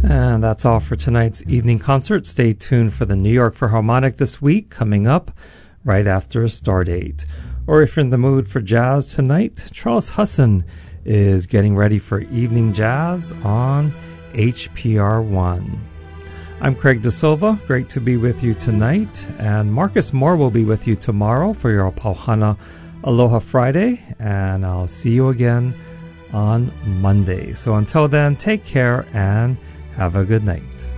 And that's all for tonight's evening concert. Stay tuned for the New York Philharmonic this week, coming up right after Stardate. Or if you're in the mood for jazz tonight, Charles Husson is getting ready for evening jazz on HPR1. I'm Craig De Silva. Great to be with you tonight. And Marcus Moore will be with you tomorrow for your Pauhana Aloha Friday. And I'll see you again on Monday. So until then, take care and have a good night.